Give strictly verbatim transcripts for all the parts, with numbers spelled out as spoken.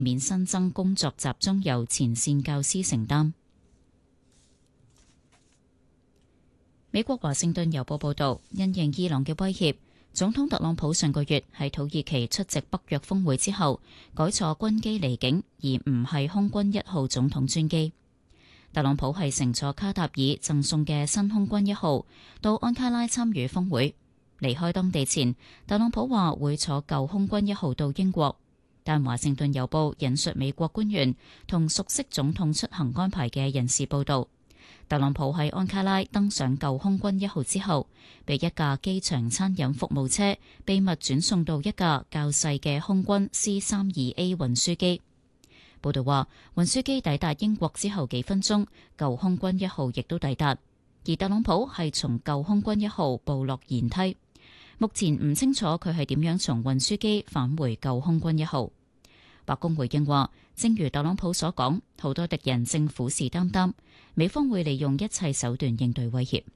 免新增工作集中由前線教師承擔。美國華盛頓郵報報導，因應伊朗嘅威脅，總統特朗普上個月喺土耳其出席北約峰會之後，改坐軍機離境，而唔係空軍一號總統專機。特朗普係乘坐卡塔爾贈送嘅新空軍一號到安卡拉參與峰會。離開當地前，特朗普話會坐舊空軍一號到英國，但華盛頓郵報引述美國官員同熟悉總統出行安排嘅人士報導，特朗普喺安卡拉登上舊空軍一號之後，被一架機場餐飲服務車秘密轉送到一架較細嘅空軍 C 三十二 A 運輸機。報導話，運輸機抵達英國之後幾分鐘，舊空軍一號亦都抵達，而特朗普係從舊空軍一號步落舷梯。目前唔清楚佢係點樣從運輸機返回舊空軍一號。白宮回應話，正如特朗普所講，好多敵人正虎視眈眈，美方會利用一切手段應對威脅。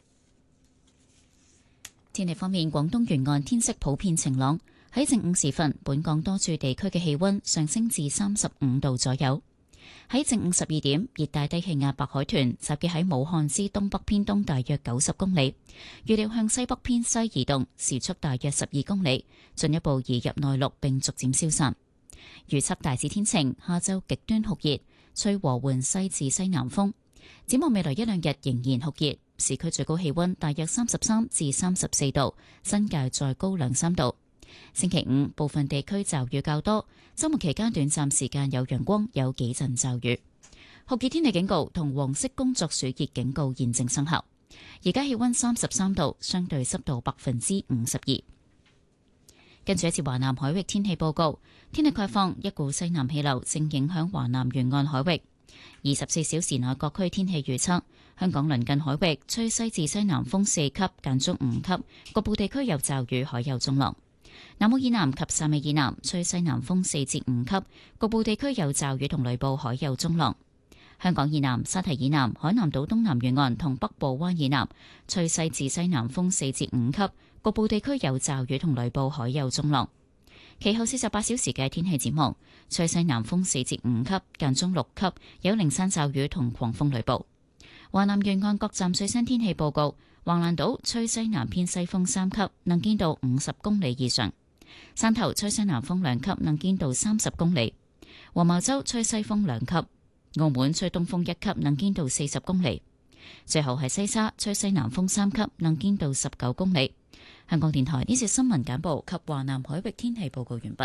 天氣方面，廣東沿岸天色普遍晴朗。喺正午時分，本港多處地區嘅氣溫上升至三十五度左右。喺正午十二點，熱帶低氣壓白海豚集結喺武漢之東北偏東大約九十公里，預料向西北偏西移動，時速大約十二公里，進一步移入內陸並逐漸消散。預測大致天晴，下晝極端酷熱，吹和緩西至西南風。展望未來一兩日仍然酷熱，市區最高氣溫大約三十三至三十四度，新界再高兩三度。星期五部分地區驟雨較多，周末期間短暫時間有陽光，有幾陣驟雨。酷熱天氣警告同黃色工作暑熱警告現正生效。而家氣溫三十三度，相對濕度百分之五十二。跟住一次華南海域天氣報告，天氣概況，一股西南氣流正影響華南沿岸海域。二十四小時內各區天氣預測：香港鄰近海域吹西至西南風四級，間中五級，局部地區有驟雨，海有中浪。南澳以南及汕尾以南吹西南風四至五級，局部地區有驟雨同雷暴，海有中浪。香港以南、沙堤以南、海南島東南沿岸同北部灣以南吹西至西南風四至五級，局部地區有驟雨同雷暴，海有中浪。其後四十八小時嘅天氣展望，吹西南風四至五級，間中六級，有零散驟雨同狂風雷暴。華南沿岸各站最新天氣報告：橫瀾島吹西南偏西風三級，能見度五十公里以上；汕頭吹西南風兩級，能見度三十公里；黃茅洲吹西風兩級；澳門吹東風一級，能見度四十公里。最後係西沙吹西南風三級，能見度十九公里。香港電台呢節新聞簡報及華南海域天氣報告完畢。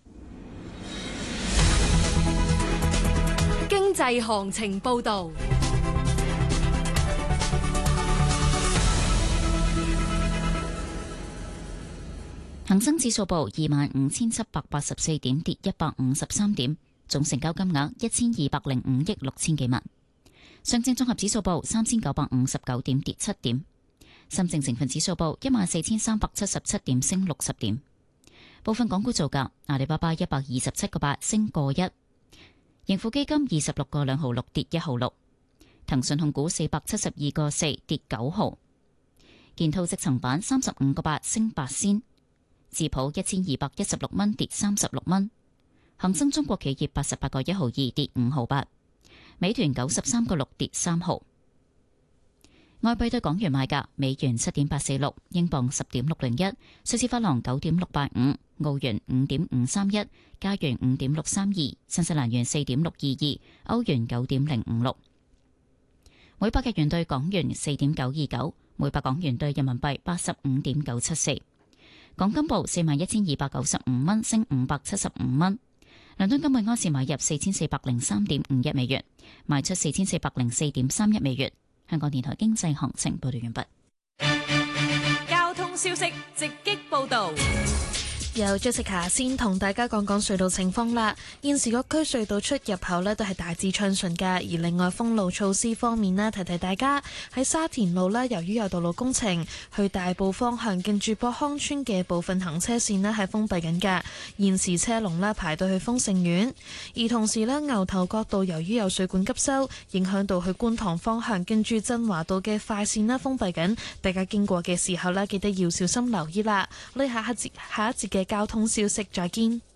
經濟行情報道。 恒生指數報二萬五千七百八十四點，跌一百五十三點，總成交金額一千二百零五億六千幾萬。上證綜合指數報三千九百五十九點，跌七點。深證成分指數報一萬四千三百七十七點，升六十點。部分港股造價：阿里巴巴一百二十七個八，升個一；盈富基金二十六個兩毫六，跌一毫六；騰訊控股四百七十二個四，跌九毫；建滔積層板三十五個八，升八仙；智普一千二百一十六蚊，跌三十六蚊；恒生中國企業八十八個一毫二，跌五毫八；美團九十三個六，跌三毫。外幣對港元賣價：美元七點八四六，英鎊十點六零一，瑞士法郎九點六八五，澳元五點五三一，加元五點六三二，新西蘭元四點六二二，歐元九點零五六。每百日元對港元四點九二九，每百港元對人民幣八十五點九七四。港金報四萬一千二百九十五蚊，升五百七十五蚊。倫敦金每安士買入四千四百零三點五一美元，賣出四千四百零四點三一美元。香港電台經濟行情報道完畢。 交通消息直擊報道。 由 Jessica 先同大家講講隧道情況啦。現時各區隧道出入口呢都係大致暢順㗎。而另外封路措施方面呢，提提大家喺沙田路呢，由於有道路工程，去大埔方向近住博康村嘅部分行車線呢係封閉緊㗎。現時車龍呢排到去豐盛苑，而同時呢，牛頭角道由於有水管急修，影響到去觀塘方向近住振華道嘅快線呢封閉緊。大家經過嘅時候呢，記得要小心留意啦。我哋下一節下一節嘅交通消息，再見。